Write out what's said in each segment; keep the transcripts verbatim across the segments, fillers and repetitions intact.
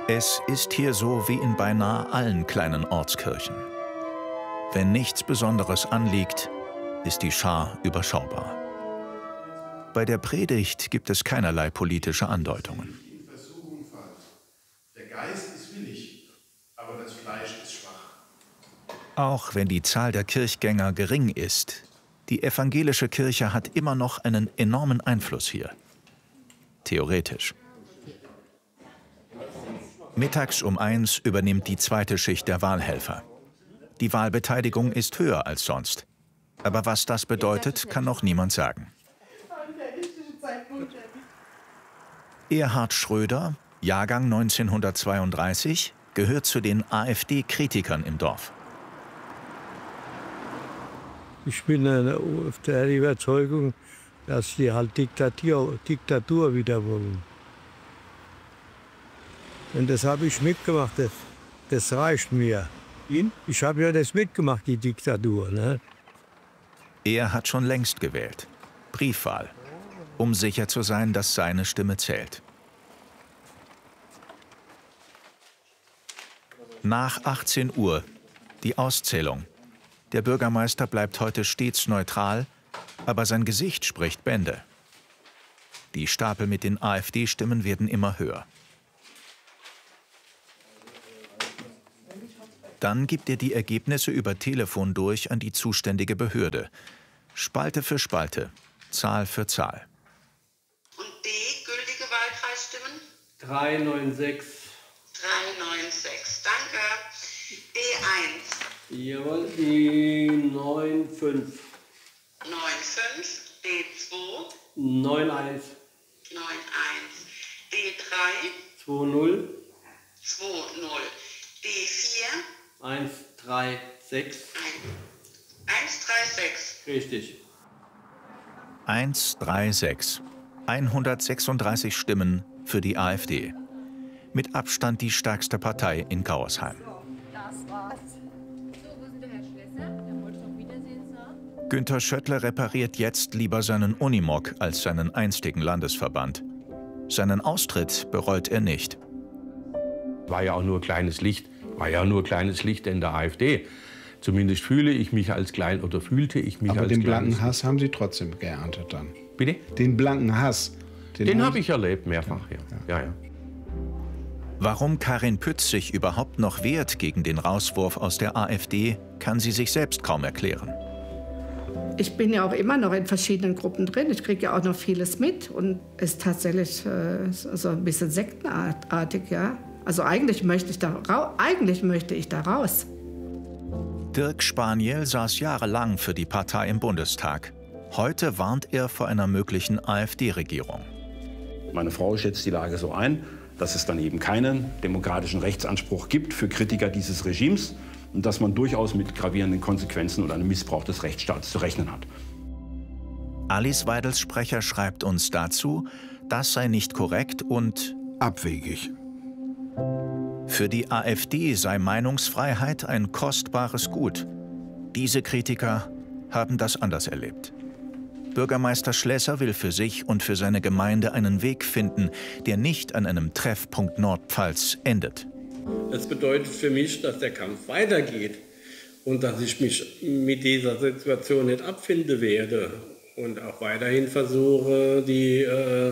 Es ist hier so wie in beinahe allen kleinen Ortskirchen. Wenn nichts Besonderes anliegt, ist die Schar überschaubar. Bei der Predigt gibt es keinerlei politische Andeutungen. Der Geist ist willig, aber das Fleisch ist schwach. Auch wenn die Zahl der Kirchgänger gering ist, die evangelische Kirche hat immer noch einen enormen Einfluss hier. Theoretisch. Mittags um eins übernimmt die zweite Schicht der Wahlhelfer. Die Wahlbeteiligung ist höher als sonst. Aber was das bedeutet, kann noch niemand sagen. Erhard Schröder, Jahrgang neunzehnhundertzweiunddreißig, gehört zu den AfD-Kritikern im Dorf. Ich bin der Überzeugung, dass sie halt Diktatur, Diktatur wieder wollen. Und das habe ich mitgemacht, das, das reicht mir. Ich habe ja das mitgemacht, die Diktatur. Ne? Er hat schon längst gewählt. Briefwahl. Um sicher zu sein, dass seine Stimme zählt. Nach achtzehn Uhr, die Auszählung. Der Bürgermeister bleibt heute stets neutral, aber sein Gesicht spricht Bände. Die Stapel mit den AfD-Stimmen werden immer höher. Dann gibt er die Ergebnisse über Telefon durch an die zuständige Behörde. Spalte für Spalte, Zahl für Zahl. Und D, gültige Wahlkreisstimmen? drei neun sechs. drei neun sechs, danke. D eins. Jawohl, die neun fünf. neun fünf. D zwei. neun eins. neun eins. D drei. zwei null. zwei null. D vier. eins drei sechs. eins drei sechs. Richtig. eins drei sechs. hundertsechsunddreißig Stimmen für die AfD. Mit Abstand die stärkste Partei in Gauersheim. Günter Schöttler repariert jetzt lieber seinen Unimog als seinen einstigen Landesverband. Seinen Austritt bereut er nicht. War ja auch nur kleines Licht, war ja nur kleines Licht in der AfD. Zumindest fühle ich mich als klein oder fühlte ich mich Aber als den kleines blanken Licht. Hass haben Sie trotzdem geerntet dann. Bitte? Den blanken Hass. Den, Den haben habe ich erlebt, mehrfach. Ja. Ja, ja. Warum Karin Pütz sich überhaupt noch wehrt gegen den Rauswurf aus der AfD, kann sie sich selbst kaum erklären. Ich bin ja auch immer noch in verschiedenen Gruppen drin. Ich kriege ja auch noch vieles mit und es ist tatsächlich äh, so ein bisschen sektenartig, ja. Also eigentlich möchte ich da, eigentlich möchte ich da raus. Dirk Spaniel saß jahrelang für die Partei im Bundestag. Heute warnt er vor einer möglichen AfD-Regierung. Meine Frau schätzt die Lage so ein, dass es dann eben keinen demokratischen Rechtsanspruch gibt für Kritiker dieses Regimes und dass man durchaus mit gravierenden Konsequenzen oder einem Missbrauch des Rechtsstaats zu rechnen hat. Alice Weidels Sprecher schreibt uns dazu, das sei nicht korrekt und abwegig. Für die AfD sei Meinungsfreiheit ein kostbares Gut. Diese Kritiker haben das anders erlebt. Bürgermeister Schlesser will für sich und für seine Gemeinde einen Weg finden, der nicht an einem Treffpunkt Nordpfalz endet. Das bedeutet für mich, dass der Kampf weitergeht und dass ich mich mit dieser Situation nicht abfinden werde und auch weiterhin versuche, die, äh,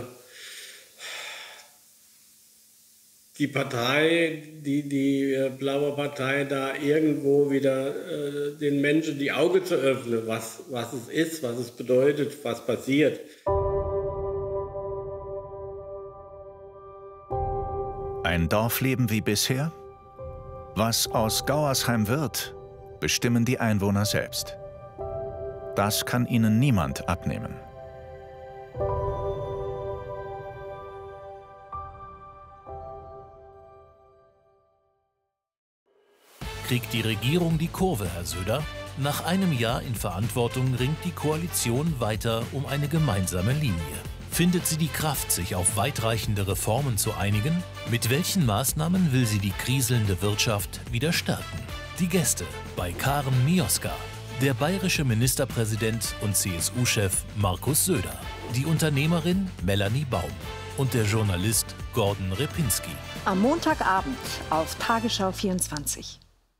die Partei, die, die äh, blaue Partei da irgendwo wieder äh, den Menschen die Augen zu öffnen, was, was es ist, was es bedeutet, was passiert. Ein Dorfleben wie bisher? Was aus Gauersheim wird, bestimmen die Einwohner selbst. Das kann ihnen niemand abnehmen. Kriegt die Regierung die Kurve, Herr Söder? Nach einem Jahr in Verantwortung ringt die Koalition weiter um eine gemeinsame Linie. Findet sie die Kraft, sich auf weitreichende Reformen zu einigen? Mit welchen Maßnahmen will sie die kriselnde Wirtschaft wieder stärken? Die Gäste bei Karen Mioska, der bayerische Ministerpräsident und C S U-Chef Markus Söder, die Unternehmerin Melanie Baum, und der Journalist Gordon Repinski. Am Montagabend auf Tagesschau vierundzwanzig.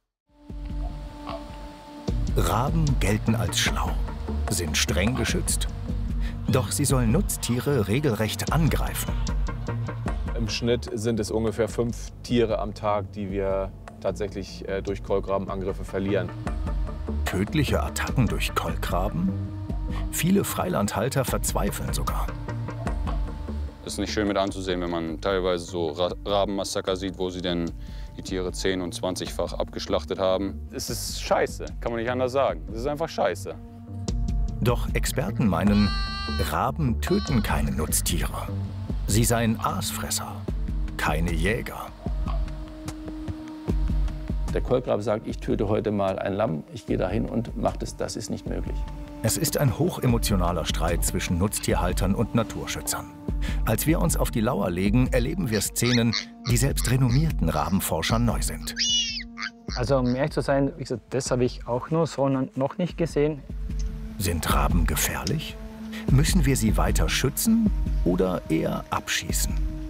Raben gelten als schlau, sind streng geschützt. Doch sie sollen Nutztiere regelrecht angreifen. Im Schnitt sind es ungefähr fünf Tiere am Tag, die wir tatsächlich äh, durch Kolkrabenangriffe verlieren. Tödliche Attacken durch Kolkraben? Viele Freilandhalter verzweifeln sogar. Es ist nicht schön mit anzusehen, wenn man teilweise so Rabenmassaker sieht, wo sie denn die Tiere zehn- und zwanzigfach abgeschlachtet haben. Es ist scheiße, kann man nicht anders sagen. Es ist einfach scheiße. Doch Experten meinen, Raben töten keine Nutztiere. Sie seien Aasfresser, keine Jäger. Der Kolkrabe sagt, ich töte heute mal ein Lamm, ich gehe dahin und mache das. Das ist nicht möglich. Es ist ein hochemotionaler Streit zwischen Nutztierhaltern und Naturschützern. Als wir uns auf die Lauer legen, erleben wir Szenen, die selbst renommierten Rabenforschern neu sind. Also um ehrlich zu sein, wie gesagt, das habe ich auch nur so noch nicht gesehen. Sind Raben gefährlich? Müssen wir sie weiter schützen oder eher abschießen?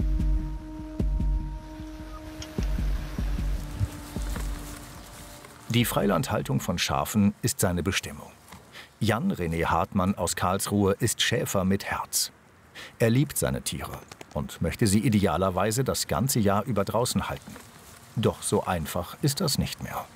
Die Freilandhaltung von Schafen ist seine Bestimmung. Jan-René Hartmann aus Karlsruhe ist Schäfer mit Herz. Er liebt seine Tiere und möchte sie idealerweise das ganze Jahr über draußen halten. Doch so einfach ist das nicht mehr.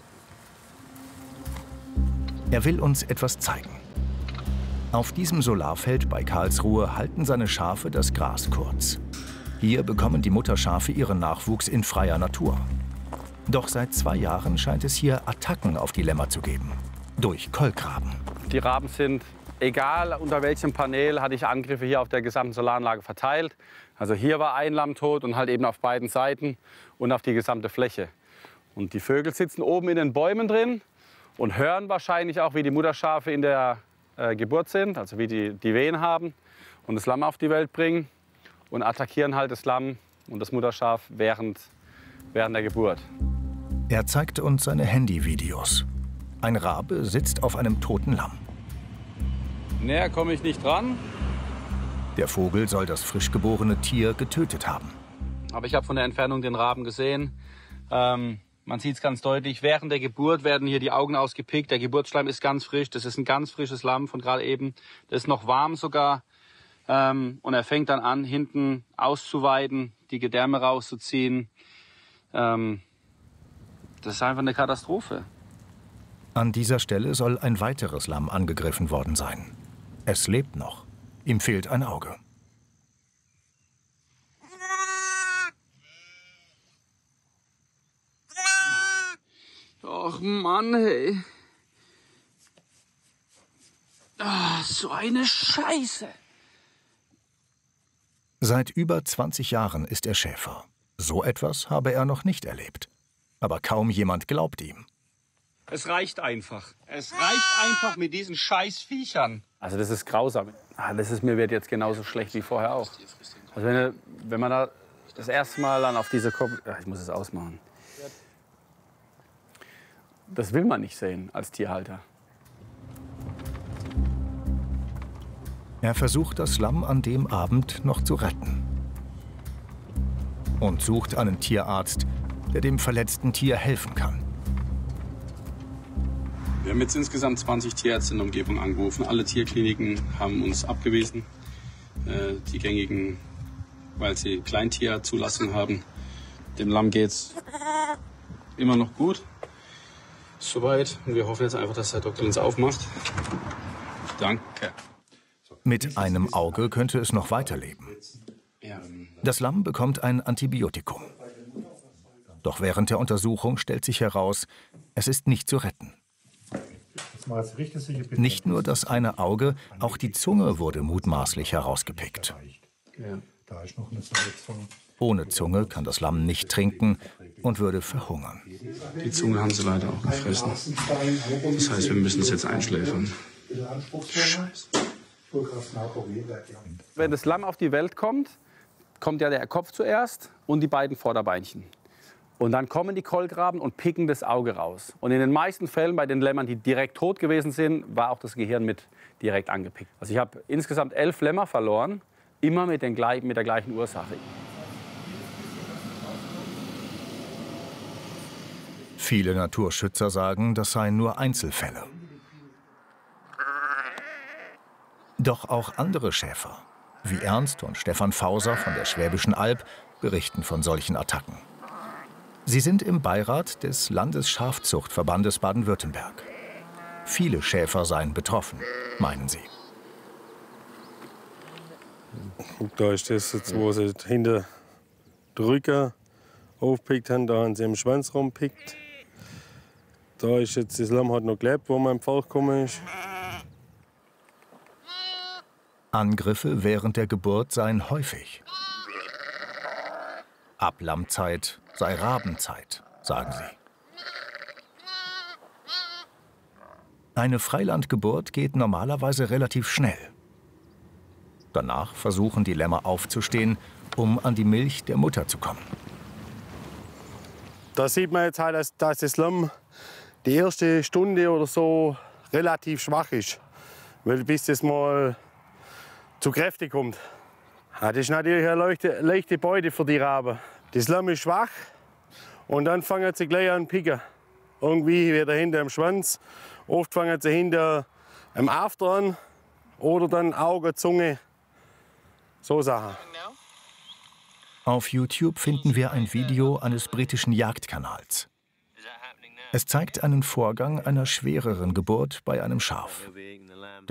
Er will uns etwas zeigen. Auf diesem Solarfeld bei Karlsruhe halten seine Schafe das Gras kurz. Hier bekommen die Mutterschafe ihren Nachwuchs in freier Natur. Doch seit zwei Jahren scheint es hier Attacken auf die Lämmer zu geben. Durch Kolkraben. Die Raben sind, egal unter welchem Panel, hatte ich Angriffe hier auf der gesamten Solaranlage verteilt. Also hier war ein Lamm tot und halt eben auf beiden Seiten und auf die gesamte Fläche. Und die Vögel sitzen oben in den Bäumen drin und hören wahrscheinlich auch, wie die Mutterschafe in der äh, Geburt sind, also wie die, die Wehen haben und das Lamm auf die Welt bringen und attackieren halt das Lamm und das Mutterschaf während, während der Geburt. Er zeigt uns seine Handyvideos. Ein Rabe sitzt auf einem toten Lamm. Näher komme ich nicht dran. Der Vogel soll das frisch geborene Tier getötet haben. Aber ich habe von der Entfernung den Raben gesehen. Ähm, man sieht es ganz deutlich. Während der Geburt werden hier die Augen ausgepickt. Der Geburtsschleim ist ganz frisch. Das ist ein ganz frisches Lamm von gerade eben. Das ist noch warm sogar. Ähm, und er fängt dann an, hinten auszuweiden, die Gedärme rauszuziehen. Ähm, das ist einfach eine Katastrophe. An dieser Stelle soll ein weiteres Lamm angegriffen worden sein. Es lebt noch. Ihm fehlt ein Auge. Och Mann, hey. Ah, so eine Scheiße. Seit über zwanzig Jahren ist er Schäfer. So etwas habe er noch nicht erlebt. Aber kaum jemand glaubt ihm. Es reicht einfach. Es reicht einfach mit diesen scheiß Viechern. Also das ist grausam. Ah, das ist mir wird jetzt genauso schlecht wie vorher auch. Also wenn, wenn man da das erste Mal dann auf diese Kopf... Ja, ich muss es ausmachen. Das will man nicht sehen als Tierhalter. Er versucht, das Lamm an dem Abend noch zu retten. Und sucht einen Tierarzt, der dem verletzten Tier helfen kann. Wir haben jetzt insgesamt zwanzig Tierärzte in der Umgebung angerufen. Alle Tierkliniken haben uns abgewiesen. Äh, die gängigen, weil sie Kleintierzulassung haben. Dem Lamm geht's immer noch gut. Soweit. Und wir hoffen jetzt einfach, dass der Doktor uns aufmacht. Danke. Mit einem Auge könnte es noch weiterleben. Das Lamm bekommt ein Antibiotikum. Doch während der Untersuchung stellt sich heraus, es ist nicht zu retten. Nicht nur das eine Auge, auch die Zunge wurde mutmaßlich herausgepickt. Ohne Zunge kann das Lamm nicht trinken und würde verhungern. Die Zunge haben sie leider auch gefressen. Das heißt, wir müssen es jetzt einschläfern. Scheiße. Wenn das Lamm auf die Welt kommt, kommt ja der Kopf zuerst und die beiden Vorderbeinchen. Und dann kommen die Kolkraben und picken das Auge raus. Und in den meisten Fällen bei den Lämmern, die direkt tot gewesen sind, war auch das Gehirn mit direkt angepickt. Also ich habe insgesamt elf Lämmer verloren, immer mit, den, mit der gleichen Ursache. Viele Naturschützer sagen, das seien nur Einzelfälle. Doch auch andere Schäfer, wie Ernst und Stefan Fauser von der Schwäbischen Alb, berichten von solchen Attacken. Sie sind im Beirat des Landesschafzuchtverbandes Baden-Württemberg. Viele Schäfer seien betroffen, meinen sie. Da ist das jetzt, wo sie hinter den Rücken aufgepickt haben, da haben sie im Schwanz rumpickt. Da ist jetzt das Lamm hat noch gelebt, wo man im Pfad gekommen ist. Angriffe während der Geburt seien häufig. Ab Lammzeit sei Rabenzeit, sagen sie. Eine Freilandgeburt geht normalerweise relativ schnell. Danach versuchen die Lämmer aufzustehen, um an die Milch der Mutter zu kommen. Da sieht man jetzt halt, dass, dass das Lamm die erste Stunde oder so relativ schwach ist. Weil bis das mal zu Kräfte kommt. Ja, das ist natürlich eine leichte, leichte Beute für die Raben. Das Lamm ist schwach und dann fangen sie gleich an zu picken. Irgendwie wieder hinter dem Schwanz. Oft fangen sie hinter dem After an oder dann Auge, Zunge. So Sachen. Auf YouTube finden wir ein Video eines britischen Jagdkanals. Es zeigt einen Vorgang einer schwereren Geburt bei einem Schaf.